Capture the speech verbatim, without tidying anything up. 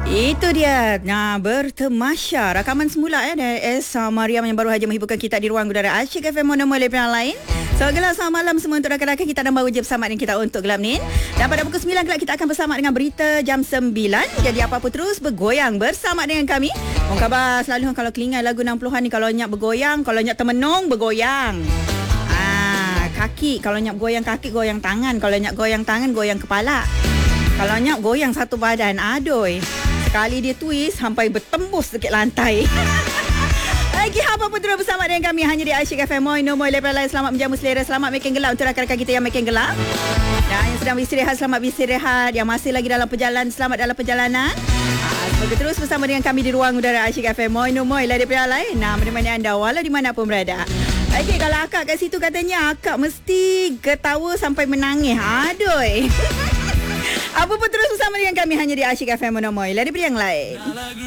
Itu dia. Nah, bertemasya rakaman semula ya dari S. Mariam yang baru saja menghiburkan kita di ruang udara Asyik F M Mono Mole yang lain. So, gelap selamat malam semua untuk rakan-rakan kita dan baru je bersama dengan kita untuk gelap ni. Dan pada pukul sembilan gelap kita akan bersama dengan berita jam sembilan. Jadi apa-apa terus bergoyang bersama dengan kami. Orang khabar selalu kalau kelingan lagu enam puluhan ni, kalau nyak bergoyang, kalau nyak termenung bergoyang. Ah, kaki, kalau nyak goyang kaki, goyang tangan. Kalau nyak goyang tangan, goyang kepala. Kalau nyak goyang satu badan, aduh. Sekali dia twist sampai bertembus dekat lantai. Lagi apa pun terus bersama dengan kami hanya di Asyik F M Mono Mole lain. Selamat menjamu selera, selamat makin gelap untuk rakan-rakan kita yang makin gelap. Dan yang sedang beristirahat, selamat beristirahat. Yang masih lagi dalam perjalanan, selamat dalam perjalanan. Semoga terus bersama dengan kami di ruang udara Asyik F M Mono Mole lain. Nah, menemani anda walau di mana pun berada. Okey, kalau akak kat situ katanya akak mesti ketawa sampai menangis. Aduh. Apa pun terus bersama dengan kami hanya di Asyik F M Mono Mole. Daripada yang lain.